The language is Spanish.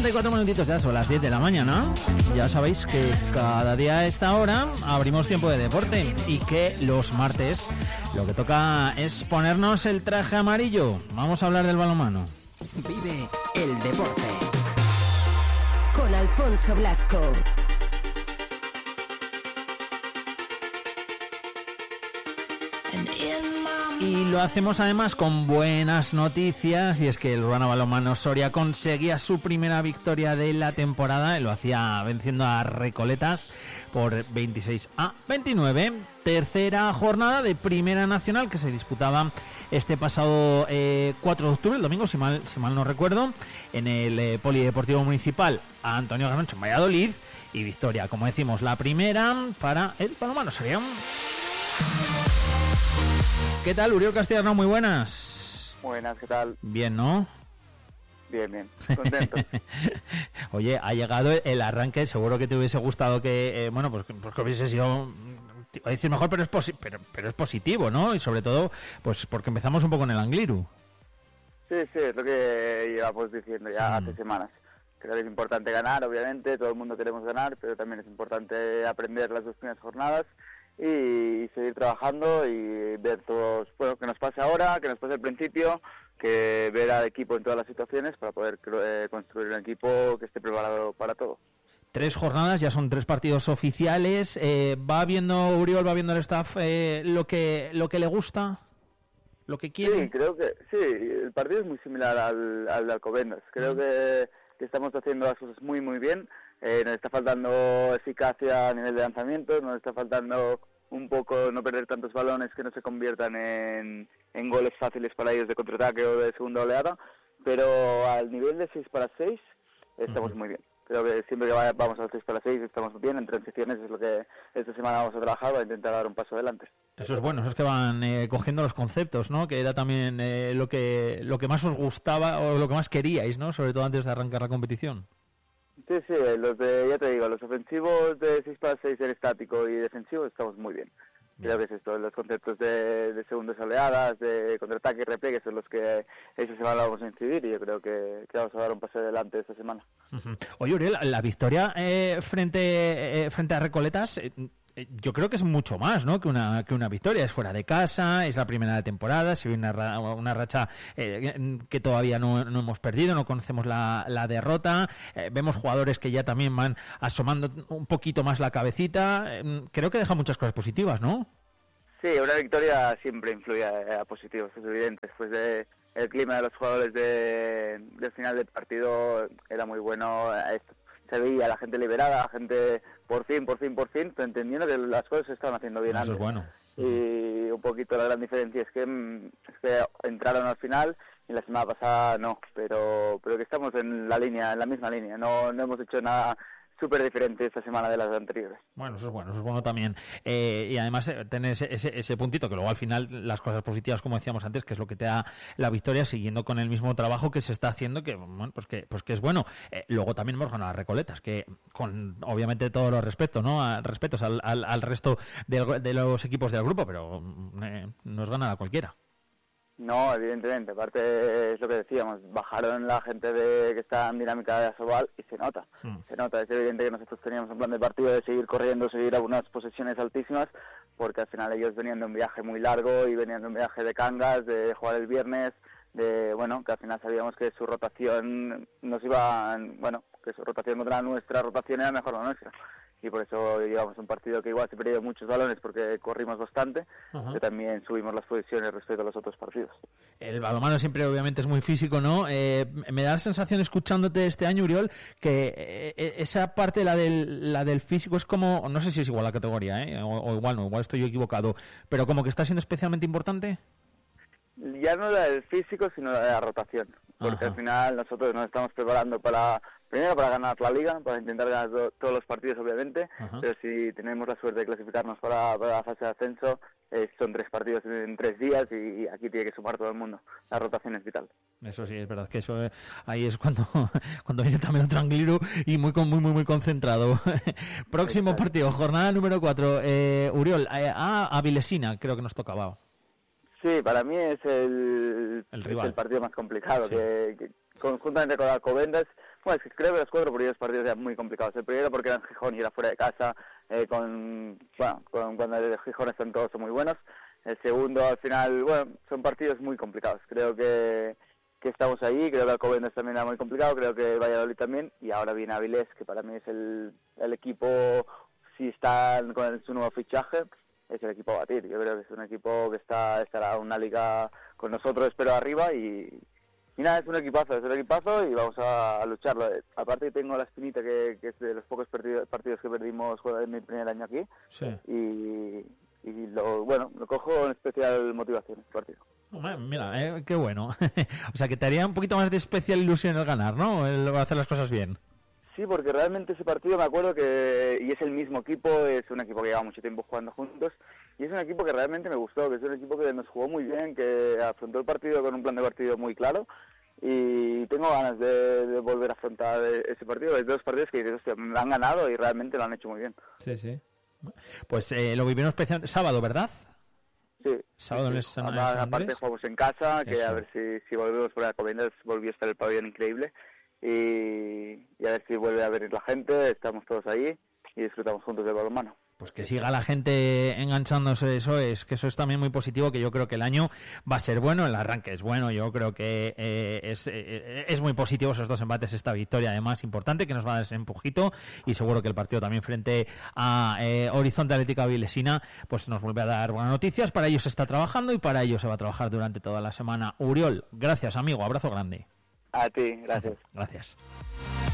34 minutitos ya, son las 10 de la mañana. Ya sabéis que cada día a esta hora abrimos tiempo de deporte y que los martes lo que toca es ponernos el traje amarillo. Vamos a hablar del balonmano. Vive el deporte con Alfonso Blasco. Y lo hacemos además con buenas noticias, y es que el Urbana Balonmano Soria conseguía su primera victoria de la temporada, y lo hacía venciendo a Recoletas por 26-29. Tercera jornada de Primera Nacional que se disputaba este pasado 4 de octubre, el domingo, si mal no recuerdo, en el Polideportivo Municipal Antonio Garroncho en Valladolid, y victoria, como decimos, la primera para el Balonmano Soria. ¿Qué tal, Uriol Castellano? Muy buenas. Buenas, ¿qué tal? Bien, ¿no? Bien, contento. Oye, ha llegado el arranque, seguro que te hubiese gustado que, pues que hubiese sido, iba a decir mejor, pero es positivo, ¿no? Y sobre todo, pues porque empezamos un poco en el Angliru. Sí, es lo que llevamos diciendo ya hace semanas. Creo que es importante ganar, obviamente, todo el mundo queremos ganar, pero también es importante aprender las dos primeras jornadas y seguir trabajando y ver todos, bueno, que nos pase ahora, que nos pase al principio, que ver al equipo en todas las situaciones para poder construir un equipo que esté preparado para todo. 3 jornadas, ya son 3 partidos oficiales. ¿Va viendo Uriol, va viendo el staff lo que le gusta, lo que quiere? Sí, creo que sí, el partido es muy similar al de Alcobendas. Creo que estamos haciendo las cosas muy bien. Nos está faltando eficacia a nivel de lanzamiento, nos está faltando un poco no perder tantos balones que no se conviertan en goles fáciles para ellos de contraataque o de segunda oleada, pero al nivel de 6 para 6 estamos muy bien. Creo que siempre que vamos al 6 para 6 estamos bien, en transiciones es lo que esta semana vamos a trabajar para intentar dar un paso adelante. Eso es bueno, eso es que van cogiendo los conceptos, ¿no? Que era también lo que más os gustaba o lo que más queríais, ¿no? Sobre todo antes de arrancar la competición. Sí, ya te digo, los ofensivos de 6 para 6 en estático y defensivo estamos muy bien. Creo que es esto, los conceptos de segundas oleadas, de contraataque y repliegue son los que esta semana vamos a incidir, y yo creo que vamos a dar un paso adelante esta semana. Uh-huh. Oye, Uriel, la victoria frente a Recoletas, yo creo que es mucho más, ¿no? que una victoria. Es fuera de casa, es la primera de temporada, se ve una racha que todavía no hemos perdido, no conocemos la derrota, vemos jugadores que ya también van asomando un poquito más la cabecita. Creo que deja muchas cosas positivas, ¿no? Sí, una victoria siempre influye a positivos, es evidente. Después de el clima de los jugadores del final del partido era muy bueno. Se veía la gente liberada, la gente por fin, pero entendiendo que las cosas se estaban haciendo bien. Eso antes. Es bueno. Y un poquito la gran diferencia es que entraron al final y la semana pasada no, pero que estamos en la misma línea, no hemos hecho nada súper diferente esta semana de las anteriores. Bueno, eso es bueno también. Y además tener ese puntito, que luego al final las cosas positivas, como decíamos antes, que es lo que te da la victoria, siguiendo con el mismo trabajo que se está haciendo, que bueno, pues que es bueno. Luego también hemos ganado a Recoletas, que con obviamente todos los respetos, ¿no? Respetos al resto de los equipos del grupo, pero nos gana a cualquiera. No, evidentemente, aparte es lo que decíamos, bajaron la gente que está en dinámica de Asobal y se nota, es evidente que nosotros teníamos un plan de partido de seguir corriendo, seguir a unas posesiones altísimas, porque al final ellos venían de un viaje muy largo y venían de un viaje de Cangas, de jugar el viernes, que al final sabíamos que su rotación que su rotación contra nuestra rotación era mejor la nuestra. Y por eso llevamos un partido que igual se perdió muchos balones porque corrimos bastante, pero también subimos las posiciones respecto a los otros partidos. El balonmano siempre obviamente es muy físico, ¿no? Me da la sensación, escuchándote este año, Uriol, que esa parte, la del físico, es como, no sé si es igual la categoría, o igual no, igual estoy yo equivocado, pero como que está siendo especialmente importante. Ya no la del físico, sino la de la rotación, porque al final nosotros nos estamos preparando primero para ganar la liga, para intentar ganar todos los partidos, obviamente, pero si tenemos la suerte de clasificarnos para la fase de ascenso, son 3 partidos en 3 días y aquí tiene que sumar todo el mundo. La rotación es vital. Eso sí, es verdad que eso ahí es cuando viene también otro Angliru y muy concentrado. Próximo partido, jornada número 4. Uriol, a Vilesina creo que nos tocaba. Sí, para mí es el rival. Es el partido más complicado, sí. que conjuntamente con Alcobendas Bueno, es que creo que los 4 primeros partidos eran muy complicados. El primero porque era en Gijón y era fuera de casa, cuando el Gijón están todos muy buenos. El segundo, al final, bueno, son partidos muy complicados. Creo que estamos ahí, creo que Alcobendas también era muy complicado, creo que Valladolid también, y ahora viene Avilés, que para mí es el equipo, si están con su nuevo fichaje, es el equipo a batir. Yo creo que es un equipo que estará en una liga con nosotros, espero, arriba, y nada, es un equipazo y vamos a lucharlo. Aparte tengo la espinita que es de los pocos partidos que perdimos en mi primer año aquí, sí. y lo cojo en especial motivación este partido. Mira, qué bueno. O sea, que te haría un poquito más de especial ilusión el ganar, ¿no? El hacer las cosas bien. Sí, porque realmente ese partido me acuerdo y es el mismo equipo, es un equipo que lleva mucho tiempo jugando juntos, y es un equipo que realmente me gustó, que es un equipo que nos jugó muy bien, que afrontó el partido con un plan de partido muy claro, y tengo ganas de volver a afrontar ese partido. Hay 2 partidos que me han ganado y realmente lo han hecho muy bien. Sí. Pues lo vivieron especial sábado, ¿verdad? Sí. Sábado sí. Aparte jugamos en casa, que eso. A ver si volvemos por Alcobendas, volvió a estar el pabellón increíble, y a ver si vuelve a venir la gente, estamos todos ahí y disfrutamos juntos del balonmano. Pues que siga la gente enganchándose, eso es también muy positivo, que yo creo que el año va a ser bueno, el arranque es bueno, yo creo que es muy positivo esos 2 empates, esta victoria además importante que nos va a dar ese empujito, y seguro que el partido también frente a Horizonte Atlético Avilesina pues nos vuelve a dar buenas noticias. Para ello se está trabajando y para ello se va a trabajar durante toda la semana. Uriol, gracias amigo, abrazo grande. A ti, gracias. Gracias.